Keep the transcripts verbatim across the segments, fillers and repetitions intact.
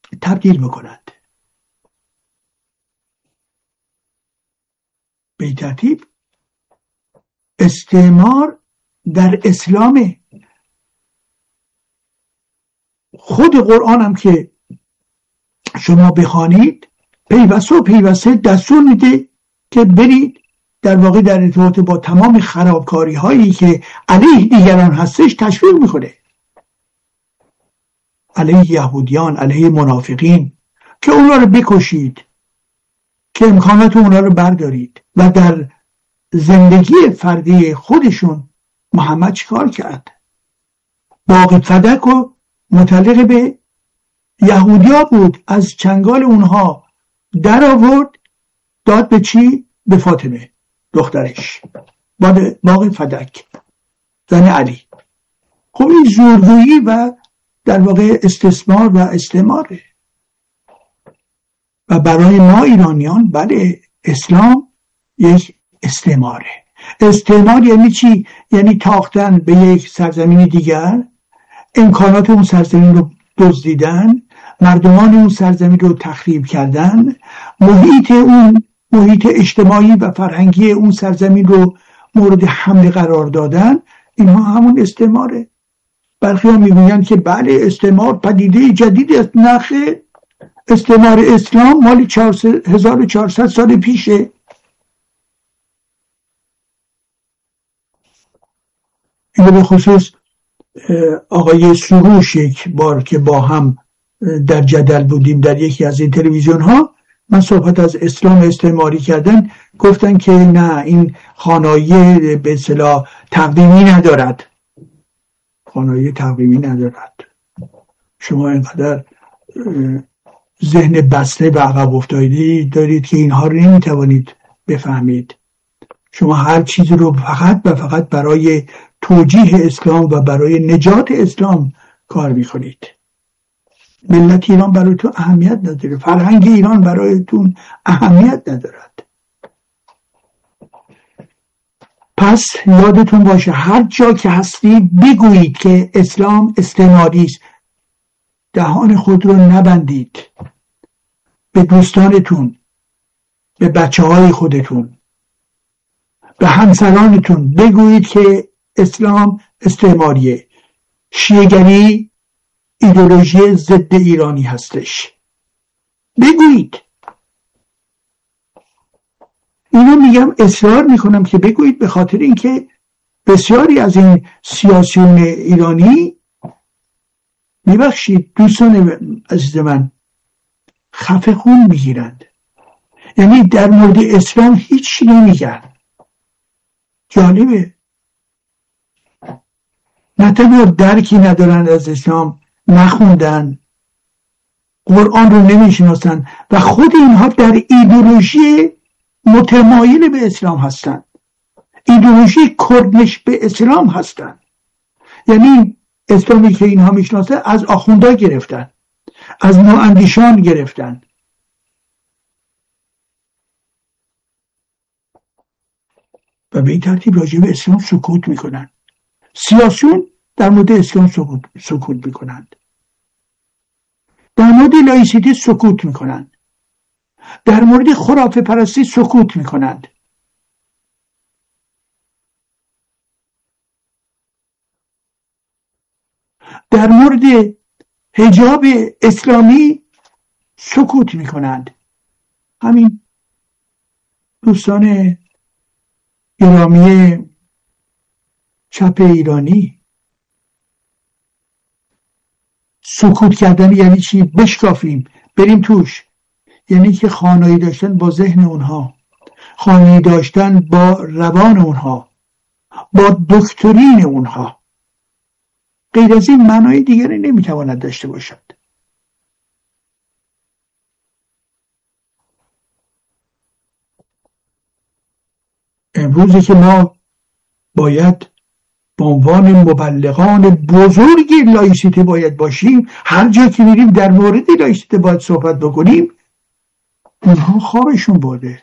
تبدیل بکنند. به این ترتیب استعمار در اسلام، خود قرآن هم که شما بخوانید پیوسته و پیوسته دستور میده که برید در واقع در ارتباط با تمام خرابکاری هایی که علیه دیگران هستش تشویق میکنه، علیه یهودیان، علیه منافقین، که اونا رو بکشید، که امکانات اونا رو بردارید. و در زندگی فردی خودشون محمد چیکار کرد؟ باغ فدک و متعلق به یهودیا بود، از چنگال اونها در آورد، داد به چی؟ به فاطمه دخترش، باغ فدک، زن علی. خب این زورگویی و در واقع استثمار و استعماره. و برای ما ایرانیان بله، اسلام یک استعماره. استعمار یعنی چی؟ یعنی تاختن به یک سرزمین دیگر، امکانات اون سرزمین رو دزدیدن، مردمان اون سرزمین رو تخریب کردن، محیط اون محیط اجتماعی و فرهنگی اون سرزمین رو مورد حمله قرار دادن. اینها همون استعماره. برخی ها میگویند که بله استعمار پدیده جدیدی است. نه خیر، استعمار اسلام مال هزار و چهارصد سال پیشه. اینو به خصوص آقای سروش یک بار که با هم در جدل بودیم در یکی از این تلویزیون ها، من صحبت از اسلام استعماری کردن، گفتن که نه، این خانایی به اصطلاح تقویمی ندارد. خانایی تقویمی ندارد. شما اینقدر ذهن بسته و عقب افتادی دارید که اینها رو نمیتوانید بفهمید. شما هر چیزی رو فقط و فقط برای توجیه اسلام و برای نجات اسلام کار میکنید. ملت ایران برایتون اهمیت نداره، فرهنگ ایران برایتون اهمیت ندارد. پس یادتون باشه هر جا که هستی بگویید که اسلام استعماری است. دهان خود رو نبندید. به دوستانتون، به بچه های خودتون، به همسرانتون بگویید که اسلام استعماریه، شیعه‌گری ایدئولوژی ضد ایرانی هستش. بگویید. اینو میگم، اصرار میکنم که بگویید، به خاطر اینکه بسیاری از این سیاسیون ایرانی، میبخشید دوستان عزیز من، خفه خون میگیرند. یعنی در مورد اسلام هیچ نمیگن. جالبه. نه تنها درکی ندارن از اسلام، نخوندن، قرآن رو نمیشناسن و خود اینها در ایدئولوژی متمایل به اسلام هستن، ایدئولوژی کردنش به اسلام هستن. یعنی اسلامی که اینها میشناسن از آخوندا گرفتن، از نواندیشان گرفتن. و به این ترتیب راجع به اسلام سکوت میکنن. سیاسیون در مورد اسلام سکوت, سکوت میکنند. در مورد لایسیتی سکوت میکنند. در مورد خرافه پرستی سکوت میکنند. در مورد حجاب اسلامی سکوت میکنند. همین دوستان گرامی چپ ایرانی. سکوت کردن یعنی چی؟ بشکافیم، بریم توش. یعنی که خانایی داشتن با ذهن اونها، خانایی داشتن با روان اونها، با دکترین اونها. غیر از این معنای دیگری نمیتواند داشته باشد. امروزی که ما باید به عنوان مبلغان بزرگ لایسیته باید باشیم، هر جا که میریم در مورد لایسیته باید صحبت بکنیم، اونها خوابشون برده.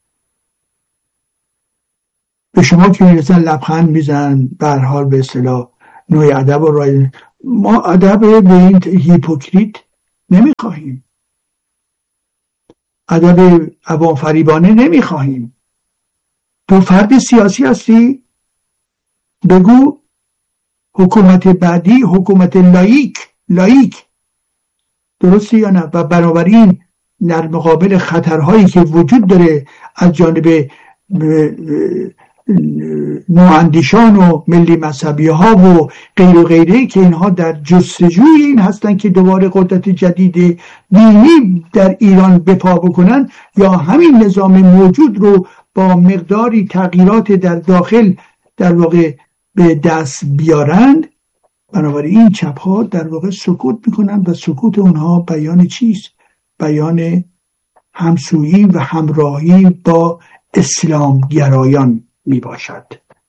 به شما که میرسن لبخند میزن، به هر حال به اصطلاح نوع ادب و رای. ما ادب به این هیپوکریت نمیخواهیم. ادب عوام فریبانه نمیخواهیم. تو فرد سیاسی هستی؟ بگو حکومت بعدی حکومت لایک لایک درسته یا نه؟ و بنابراین در مقابل خطرهایی که وجود داره از جانب نواندیشان و ملی مذهبی ها و غیر و غیره که اینها در جستجوی این هستن که دوباره قدرت جدید دینی در ایران بپا بکنن یا همین نظام موجود رو با مقداری تغییرات در داخل در واقع به دست بیارند، بنابراین این چپ ها در واقع سکوت میکنن و سکوت اونها بیان چیست؟ بیان همسویی و همراهی با اسلام گرایان می باشد.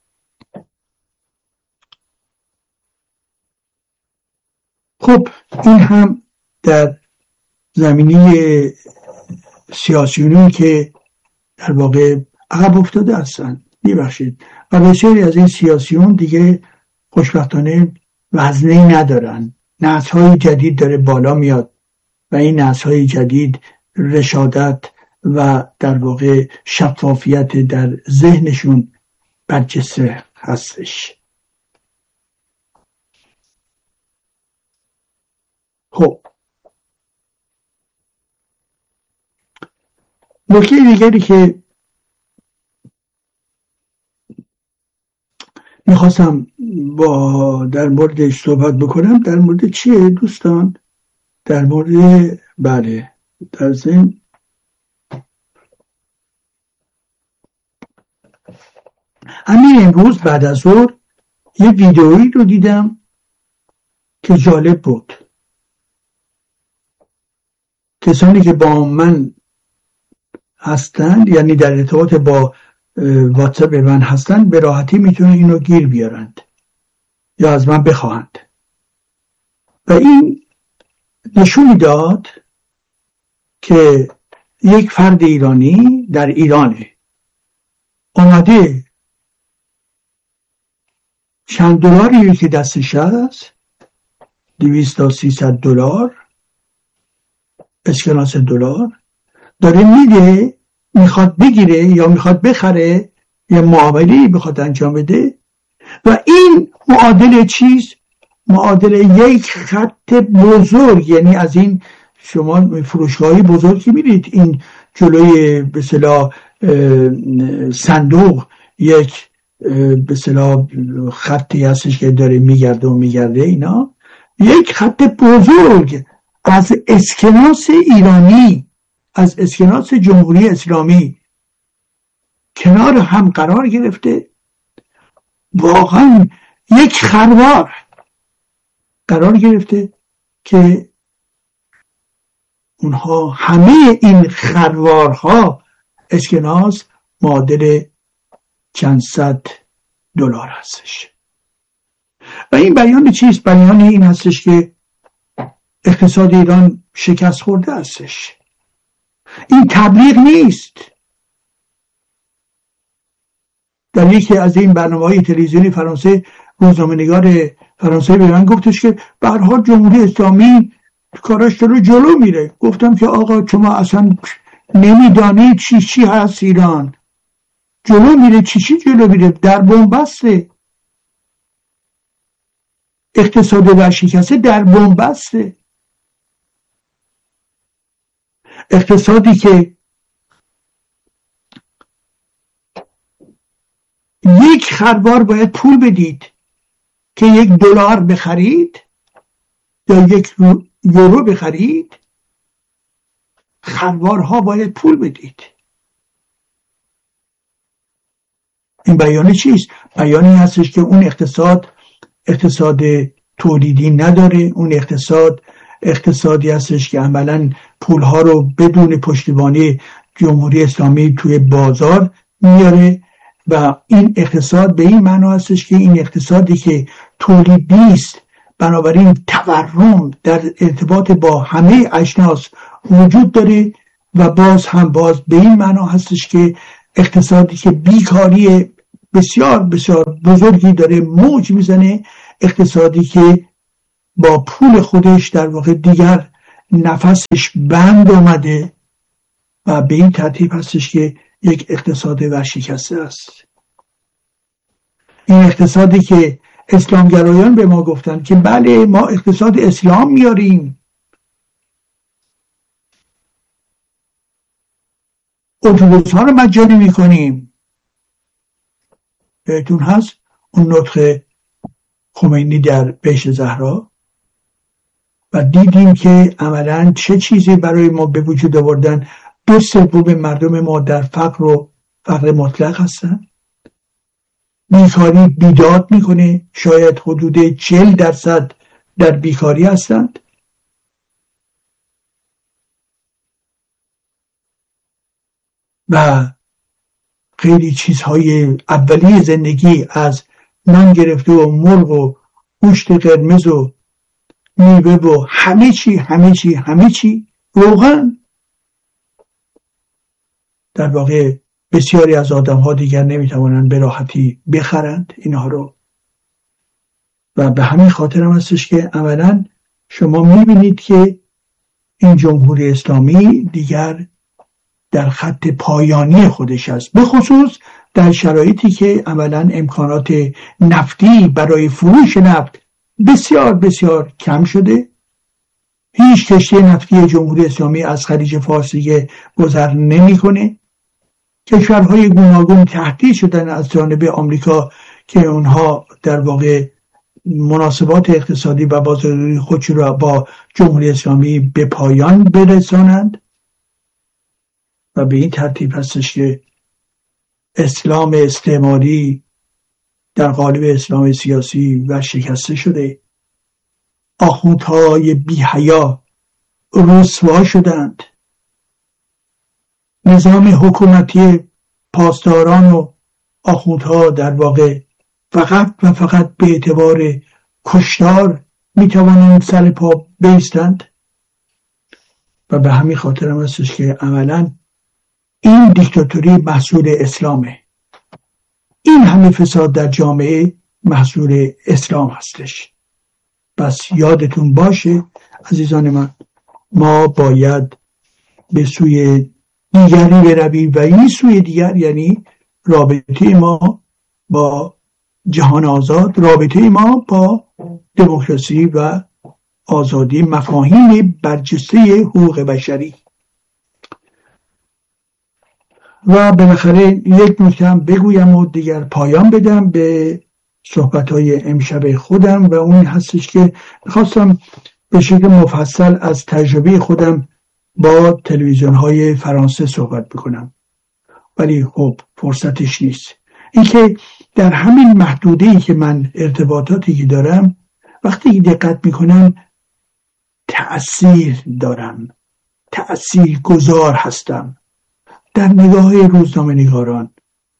خب این هم در زمینه سیاسیونی که در واقع عقب افتاده هستند. میبخشید و بسیاری از این سیاسیون دیگه خوشبختانه وزنی ندارن. نسل‌های جدید داره بالا میاد و این نسل‌های جدید رشادت و در واقع شفافیت در ذهنشون برجسته هستش. خب نکته دیگری که میخواستم با در موردش صحبت بکنم در مورد چیه دوستان؟ در مورد بله در ضمن همین امروز بعد از ظهر یه ویدئویی رو دیدم که جالب بود. کسانی که با من هستند یعنی در ارتباط با واتساپ من هستند به راحتی میتونن اینو گیر بیارند یا از من بخواهند. و این نشون داد که یک فرد ایرانی در ایرانه اومده چند دلاری که دستش هست دویست تا سیصد دلار اسکناس دلار داره میده میخواد بگیره یا میخواد بخره یا معامله‌ای بخواد انجام بده و این معادل چیز؟ معادل یک خط بزرگ، یعنی از این شما فروشگاهی بزرگی میرید این جلوی به اصطلاح صندوق یک به اصطلاح خطی هستش که داره میگرده و میگرده اینا یک خط بزرگ از اسکناس ایرانی از اسکناس جمهوری اسلامی کنار هم قرار گرفته. واقعا یک خروار قرار گرفته که اونها همه این خروارها اسکناس معادل چند صد دلار هستش. و این بیان چیست؟ بیان این هستش که اقتصاد ایران شکست خورده هستش. این تبلیغ نیست. در یکی از این برنامه‌های تلویزیونی فرانسه روزنامه‌نگار فرانسه به من گفتش که به هر حال جمهوری اسلامی کاراش رو جلو میره. گفتم که آقا شما اصلا نمیدانید چی چی هست ایران. جلو میره چی چی جلو میره؟ در بنبسته. اقتصاد در شکسته در بنبسته. اقتصادی که یک خروار باید پول بدید که یک دلار بخرید یا یک یورو بخرید، خروارها باید پول بدید. این بیانه چیست؟ بیانی هستش که اون اقتصاد اقتصاد تولیدی نداره. اون اقتصاد اقتصادی هستش که عملاً پولها رو بدون پشتیبانی جمهوری اسلامی توی بازار میاره و این اقتصاد به این معنا هستش که این اقتصادی که تولید نیست، بنابراین تورم در ارتباط با همه اجناس وجود داره و باز هم باز به این معنا هستش که اقتصادی که بیکاری بسیار بسیار بزرگی داره موج میزنه، اقتصادی که با پول خودش در واقع دیگر نفسش بند آمده و به این ترتیب هستش که یک اقتصاد ورشکسته است. این اقتصادی که اسلامگرایان به ما گفتند که بله ما اقتصاد اسلام میاریم، اتوبوس ها رو مجانی میکنیم. بهتون هست اون نطق خمینی در بهشت زهرا و دیدیم که عملاً چه چیزی برای ما به وجود آوردن. دو سوم مردم ما در فقر و فقر مطلق هستن. بیکاری بیداد میکنه، شاید حدود چهل درصد در بیکاری هستند. و خیلی چیزهای اولیه زندگی از نان گرفته و مرغ و گوشت قرمز و میوه و همه چی همه چی همه چی روغن. در واقع بسیاری از آدم ها دیگر نمیتوانند به راحتی بخرند اینها رو و به همین خاطر هم هستش که اولا شما میبینید که این جمهوری اسلامی دیگر در خط پایانی خودش است، به خصوص در شرایطی که اولا امکانات نفتی برای فروش نفت بسیار بسیار کم شده. هیچ کشتی نفتی جمهوری اسلامی از خلیج فارس دیگه گذر نمیکنه. کشورهای گوناگون تهدید شدن از جانب آمریکا که اونها در واقع مناسبات اقتصادی و بازاریابی خودشو را با جمهوری اسلامی به پایان برسانند و به این ترتیب هستش که اسلام استعماری در قالب اسلام سیاسی و شکسته شده. آخوندهای بی‌حیا رسوا شدند. نظام حکومتی پاسداران و آخوندها در واقع فقط و فقط به اعتبار کشتار میتوانند سر پا بایستند و به همین خاطر هم هستش که عملاً این دیکتاتوری محصول اسلامه. این همه فساد در جامعه محصول اسلام هستش. پس یادتون باشه عزیزان من، ما باید به سوی دیگری برویم و این سوی دیگر یعنی رابطه ما با جهان آزاد، رابطه ما با دموکراسی و آزادی، مفاهیم برجسته حقوق بشری. و بالاخره یک نکته هم بگویم و دیگر پایان بدم به صحبت‌های امشب خودم و اون هستش که می‌خواستم به شکل مفصل از تجربه خودم با تلویزیون‌های فرانسه صحبت بکنم، ولی خب فرصتش نیست. اینکه در همین محدوده‌ای که من ارتباطاتی که دارم وقتی دقت می‌کنم تأثیر دارم، تأثیر گذار هستم در نگاه روزنامه نگاران،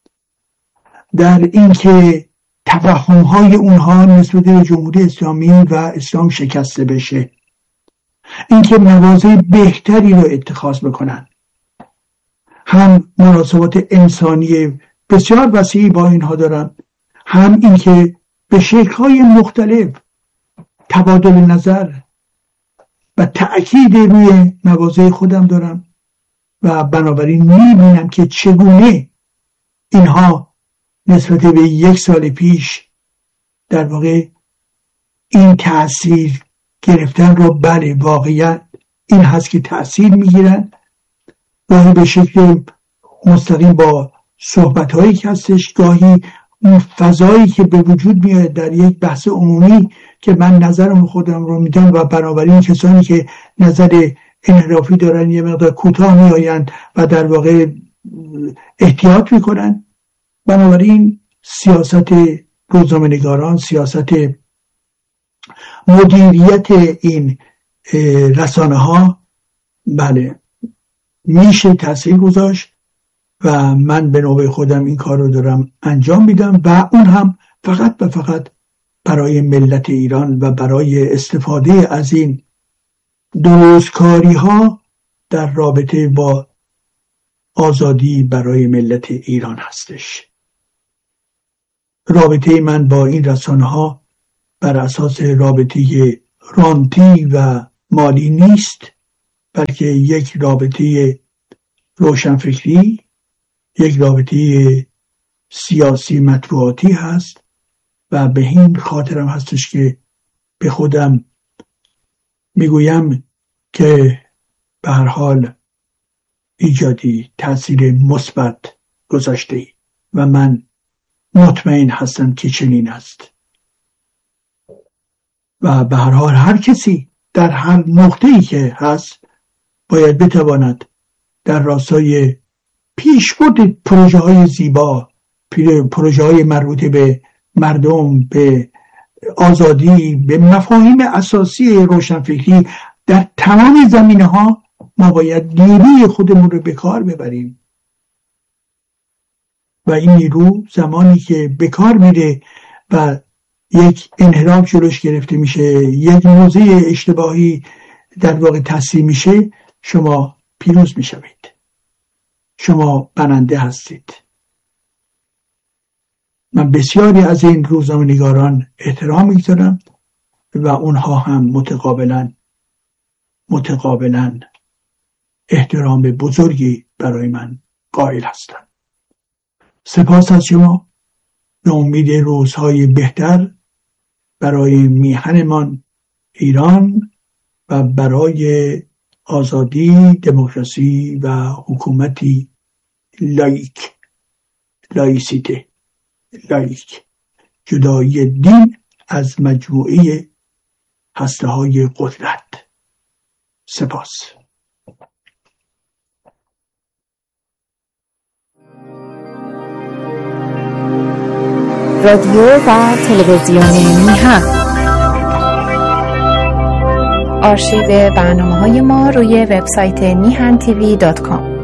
در اینکه توهم‌های اونها نسبت به جمهوری اسلامی و اسلام شکسته بشه، اینکه مواضع بهتری رو اتخاذ بکنن. هم مناسبات انسانی بسیار وسیعی با اینها دارم، هم اینکه به شکل‌های مختلف تبادل نظر و تأکید روی مواضع خودم دارم و بنابراین میبینم که چگونه اینها نسبت به یک سال پیش در واقع این تأثیر گرفتن رو، بله واقعا این هست که تأثیر میگیرن، گاهی به شکل مستقیم با صحبت‌هایی که هستش، گاهی اون فضایی که به وجود میاد در یک بحث عمومی که من نظرم خودم رو میدم و بنابراین کسانی که نظر انحرافی دارن یه مقدار کوتاه میآیند و در واقع احتیاط میکنن. بنابراین سیاست روزنامه‌نگاران، سیاست مدیریت این رسانه ها بله میشه تاثیر گذاشت و من به نوبه خودم این کار رو دارم انجام میدم و اون هم فقط و فقط برای ملت ایران و برای استفاده از این درستکاری ها در رابطه با آزادی برای ملت ایران هستش. رابطه من با این رسانه ها بر اساس رابطه رانتی و مالی نیست، بلکه یک رابطه روشنفکری، یک رابطه سیاسی مطبوعاتی هست و به این خاطرم هستش که به خودم میگویم که به هر حال ایجادی تأثیر مثبت گذاشته و من مطمئن هستم که چنین است و به هر حال هر کسی در هر نقطه‌ای که هست باید بتواند در راستای پیشبرد پروژه های زیبا، پروژه های مربوط به مردم، به آزادی، به مفاهیم اساسی روشنفکری در تمام زمینه ها ما باید نیروی خودمون رو به کار ببریم و این نیرو زمانی که به کار میره و یک انحراف جلوش گرفته میشه، یک موضع اشتباهی در واقع تصحیح میشه، شما پیروز میشوید، شما برنده هستید. من بسیاری از این روزنامه‌نگاران احترام میگذارم و اونها هم متقابلا متقابلا احترام بزرگی برای من قائل هستند. سپاس از شما. به امید روزهای بهتر برای میهنمان ایران و برای آزادی، دموکراسی و حکومتی لایک، لایسیته، لایک، جدایی دین از مجموعه هسته های قدرت. سپاس. رادیو و تلویزیون میهن. آرشیو برنامه‌های ما روی وبسایت میهن تیوی دات کام.